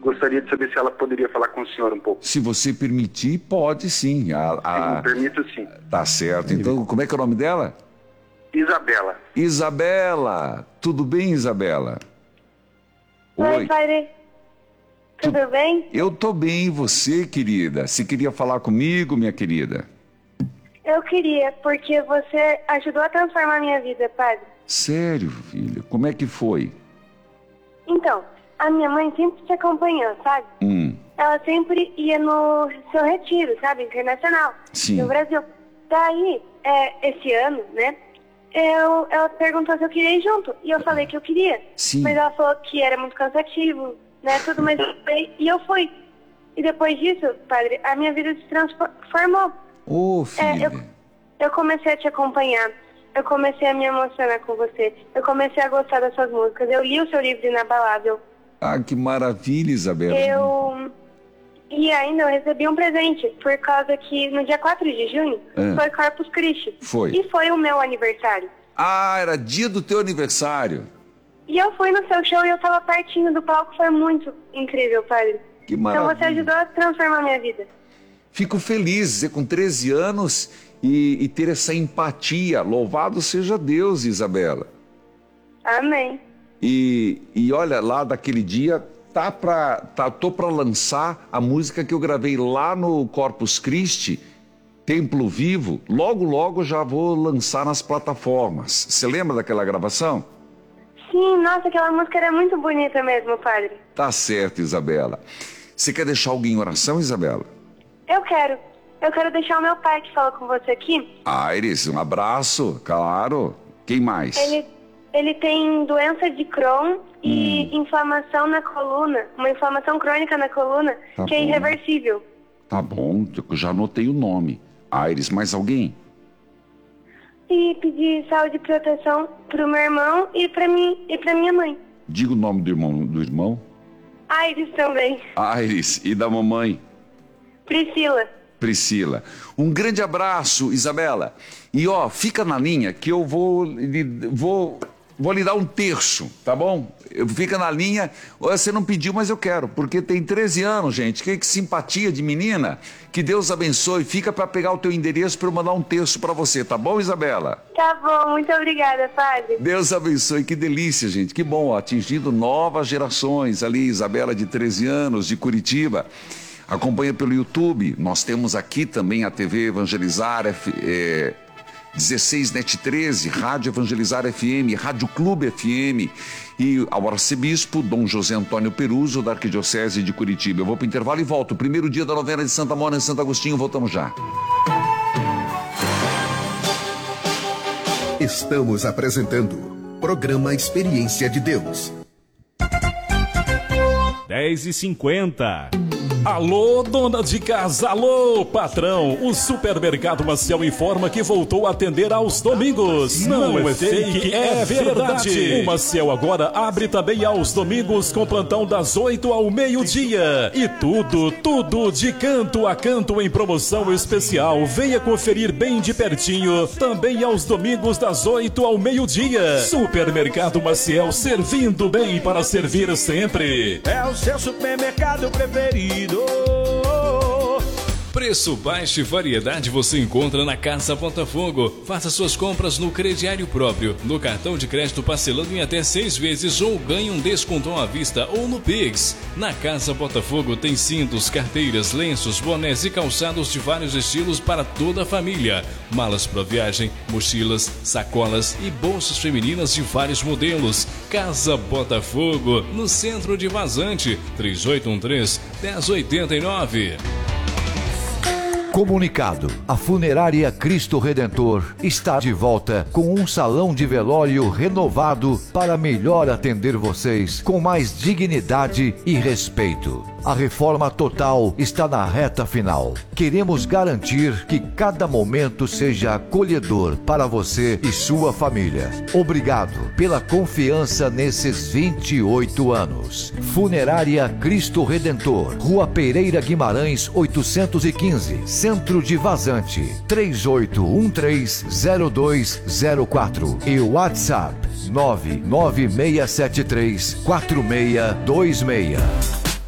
gostaria de saber se ela poderia falar com o senhor um pouco. Se você permitir, pode sim. Sim, permito sim. Tá certo. Então, como é que é o nome dela? Isabela. Isabela. Tudo bem, Isabela? Oi, padre. Tudo bem? Eu tô bem, e você, querida? Você queria falar comigo, minha querida? Eu queria, porque você ajudou a transformar a minha vida, padre. Sério, filha? Como é que foi? Então, a minha mãe sempre te acompanhou, sabe? Ela sempre ia no seu retiro, sabe? Internacional. Sim. No Brasil. Daí, esse ano, né? Ela perguntou se eu queria ir junto. E eu falei que eu queria. Sim. Mas ela falou que era muito cansativo, né? Tudo, mas eu fui, e eu fui. E depois disso, padre, a minha vida se transformou. Ô, filha. Eu comecei a te acompanhar. Eu comecei a me emocionar com você. Eu comecei a gostar das suas músicas. Eu li o seu livro Inabalável. Ah, que maravilha, Isabela. E ainda eu recebi um presente, por causa que no dia 4 de junho foi Corpus Christi. Foi. E foi o meu aniversário. Ah, era dia do teu aniversário. E eu fui no seu show e eu tava pertinho do palco. Foi muito incrível, padre. Que maravilha. Então você ajudou a transformar a minha vida. Fico feliz, você com 13 anos e ter essa empatia. Louvado seja Deus, Isabela. Amém. E olha, lá daquele dia, tô pra lançar a música que eu gravei lá no Corpus Christi, Templo Vivo. Logo, logo já vou lançar nas plataformas. Você lembra daquela gravação? Sim, nossa, aquela música era muito bonita mesmo, padre. Tá certo, Isabela. Você quer deixar alguém em oração, Isabela? Eu quero. Eu quero deixar o meu pai que fala com você aqui. Iris, um abraço, claro. Quem mais? Ele tem doença de Crohn e inflamação na coluna, uma inflamação crônica na coluna, que é irreversível. Tá bom, eu já anotei o nome. Iris, mais alguém? E pedir saúde e proteção pro meu irmão e pra mim e pra minha mãe. Diga o nome do irmão. Iris também. Iris, e da mamãe? Priscila. Um grande abraço, Isabela. E fica na linha que eu vou lhe dar um terço, tá bom? Fica na linha. Você não pediu, mas eu quero, porque tem 13 anos, gente. Que simpatia de menina. Que Deus abençoe. Fica para pegar o teu endereço para eu mandar um terço para você, tá bom, Isabela? Tá bom, muito obrigada, padre. Deus abençoe. Que delícia, gente. Que bom, atingindo novas gerações ali. Isabela de 13 anos, de Curitiba. Acompanha pelo YouTube. Nós temos aqui também a TV Evangelizar 16 Net 13, Rádio Evangelizar FM, Rádio Clube FM e ao arcebispo Dom José Antônio Peruso da Arquidiocese de Curitiba. Eu vou para o intervalo e volto. Primeiro dia da novena de Santa Mônica e Santo Agostinho. Voltamos já. Estamos apresentando Programa Experiência de Deus. 10h50. Alô, dona de casa, alô, patrão. O Supermercado Maciel informa que voltou a atender aos domingos. Não é fake, é verdade. O Maciel agora abre também aos domingos com plantão das 8 ao meio-dia. E tudo de canto a canto em promoção especial. Venha conferir bem de pertinho, também aos domingos das 8 ao meio-dia. Supermercado Maciel, servindo bem para servir sempre. É o seu supermercado preferido. Preço baixo e variedade você encontra na Casa Botafogo. Faça suas compras no crediário próprio, no cartão de crédito parcelando em até 6 vezes ou ganhe um descontão à vista ou no Pix. Na Casa Botafogo tem cintos, carteiras, lenços, bonés e calçados de vários estilos para toda a família. Malas para viagem, mochilas, sacolas e bolsas femininas de vários modelos. Casa Botafogo, no centro de Vazante, 3813-1089. Comunicado: a Funerária Cristo Redentor está de volta com um salão de velório renovado para melhor atender vocês com mais dignidade e respeito. A reforma total está na reta final. Queremos garantir que cada momento seja acolhedor para você e sua família. Obrigado pela confiança nesses 28 anos. Funerária Cristo Redentor, Rua Pereira Guimarães, 815, Centro de Vazante, 38130204 e WhatsApp 996734626.